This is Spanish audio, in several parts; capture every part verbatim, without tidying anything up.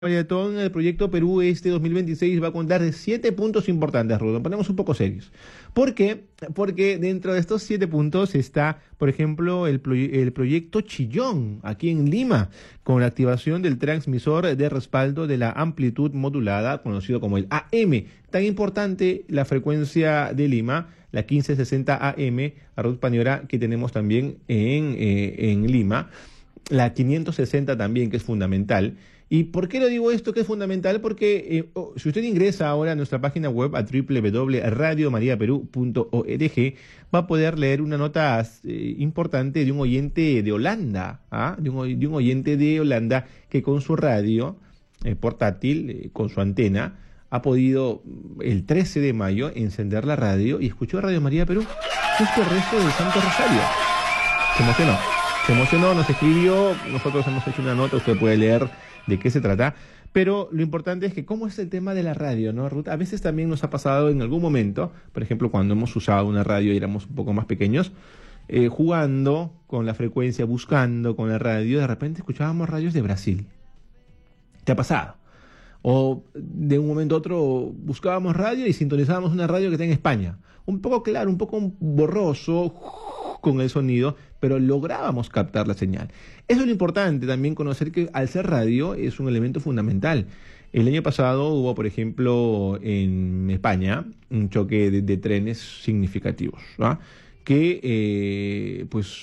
Maratón, el proyecto Perú este dos mil veintiséis va a contar de siete puntos importantes, Rubén. Ponemos un poco serios. ¿Por qué? Porque dentro de estos siete puntos está, por ejemplo, el, proye- el proyecto Chillón, aquí en Lima, con la activación del transmisor de respaldo de la amplitud modulada, conocido como el A M. Tan importante la frecuencia de Lima, la quince sesenta A M, a Ruth Paniora, que tenemos también en, eh, en Lima. La quinientos sesenta también, que es fundamental. ¿Y por qué lo digo esto que es fundamental? Porque eh, oh, si usted ingresa ahora a nuestra página web a doble u doble u doble u punto radio maria perú punto org, va a poder leer una nota eh, importante de un oyente de Holanda, ¿ah? de, un, de un oyente de Holanda que con su radio eh, portátil, eh, con su antena, ha podido el trece de mayo encender la radio y escuchó Radio María Perú justo el resto del Santo Rosario. Se emocionó. Se emocionó, nos escribió, nosotros hemos hecho una nota, usted puede leer de qué se trata, pero lo importante es que cómo es el tema de la radio, ¿no, Ruth? A veces también nos ha pasado en algún momento, por ejemplo, cuando hemos usado una radio y éramos un poco más pequeños, eh, jugando con la frecuencia, buscando con la radio, de repente escuchábamos radios de Brasil. ¿Te ha pasado? O de un momento a otro buscábamos radio y sintonizábamos una radio que está en España. Un poco claro, un poco borroso con el sonido, pero lográbamos captar la señal. Eso es lo importante también, conocer que al ser radio es un elemento fundamental. El año pasado hubo, por ejemplo, en España, un choque de, de trenes significativos, ¿no? que eh, pues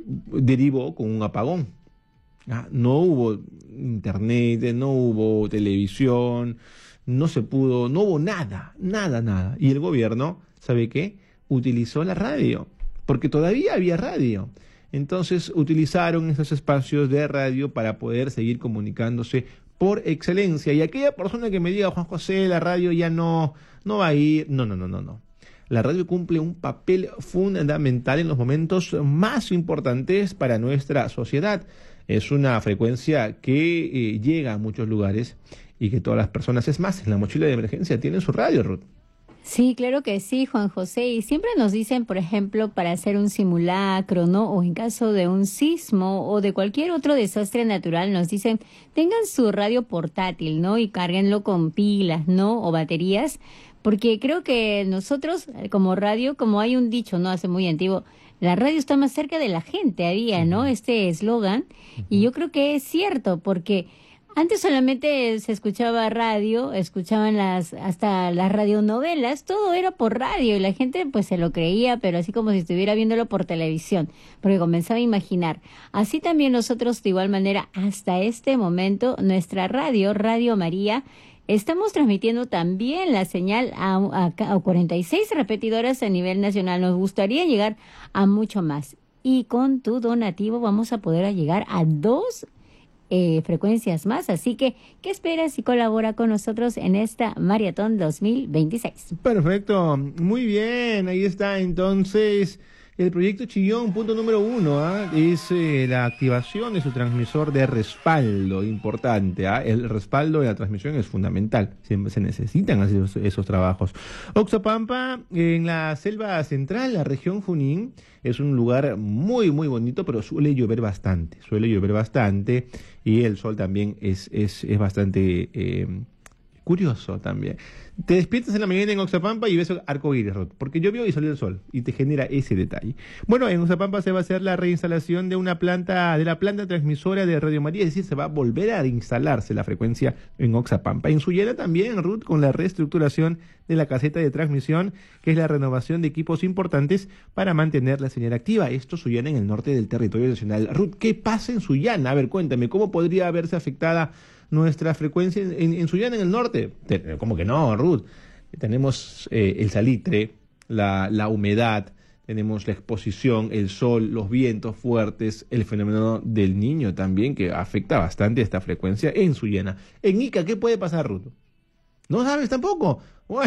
derivó con un apagón. ¿Ah? No hubo internet, no hubo televisión, no se pudo, no hubo nada, nada, nada. Y el gobierno, ¿sabe qué? Utilizó la radio, porque todavía había radio. Entonces utilizaron esos espacios de radio para poder seguir comunicándose por excelencia. Y aquella persona que me diga, Juan José, la radio ya no, no va a ir, no, no, no, no, no. La radio cumple un papel fundamental en los momentos más importantes para nuestra sociedad. Es una frecuencia que eh, llega a muchos lugares y que todas las personas, es más, en la mochila de emergencia tienen su radio, Ruth. Sí, claro que sí, Juan José. Y siempre nos dicen, por ejemplo, para hacer un simulacro, ¿no? O en caso de un sismo o de cualquier otro desastre natural, nos dicen, tengan su radio portátil, ¿no? Y cárguenlo con pilas, ¿no? O baterías. Porque creo que nosotros, como radio, como hay un dicho, ¿no? Hace muy antiguo, la radio está más cerca de la gente, había, ¿no? Este eslogan. Uh-huh. Y yo creo que es cierto, porque antes solamente se escuchaba radio, escuchaban las hasta las radionovelas, todo era por radio y la gente pues se lo creía, pero así como si estuviera viéndolo por televisión, porque comenzaba a imaginar. Así también nosotros de igual manera hasta este momento nuestra radio, Radio María, estamos transmitiendo también la señal a, a, a cuarenta y seis repetidoras a nivel nacional. Nos gustaría llegar a mucho más y con tu donativo vamos a poder llegar a dos Eh, frecuencias más, así que ¿qué esperas y colabora con nosotros en esta Maratón dos mil veintiséis? Perfecto, muy bien, ahí está entonces el proyecto Chillón, punto número uno, ¿ah? es eh, la activación de su transmisor de respaldo, importante, ¿ah? El respaldo de la transmisión es fundamental, siempre se necesitan hacer esos, esos trabajos. Oxapampa, en la selva central, la región Junín, es un lugar muy, muy bonito, pero suele llover bastante, suele llover bastante, y el sol también es, es, es bastante eh, curioso también. Te despiertas en la mañana en Oxapampa y ves arcoíris, porque llovió y salió el sol, y te genera ese detalle. Bueno, en Oxapampa se va a hacer la reinstalación de una planta, de la planta transmisora de Radio María, es decir, se va a volver a instalarse la frecuencia en Oxapampa. En Sullana también, Ruth, con la reestructuración de la caseta de transmisión, que es la renovación de equipos importantes para mantener la señal activa. Esto Sullana en el norte del territorio nacional. Ruth, ¿qué pasa en Sullana? A ver, cuéntame, ¿cómo podría verse afectada nuestra frecuencia en, en, en Sullana, en el norte? ¿Cómo que no, Ruth? Tenemos eh, el salitre, la, la humedad, tenemos la exposición, el sol, los vientos fuertes, el fenómeno del niño también, que afecta bastante esta frecuencia en Sullana. En Ica, ¿qué puede pasar, Ruth? ¿No sabes tampoco? Bueno,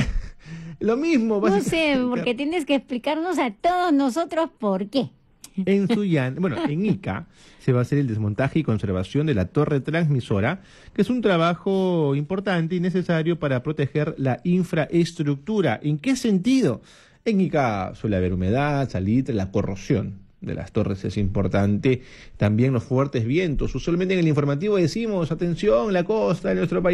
lo mismo. No sé, porque tienes que explicarnos a todos nosotros por qué. En Sullana, bueno, en Ica se va a hacer el desmontaje y conservación de la torre transmisora, que es un trabajo importante y necesario para proteger la infraestructura. ¿En qué sentido? En Ica suele haber humedad, salitre, la corrosión. de las torres es importante. También los fuertes vientos. Usualmente en el informativo decimos, atención, la costa de nuestro país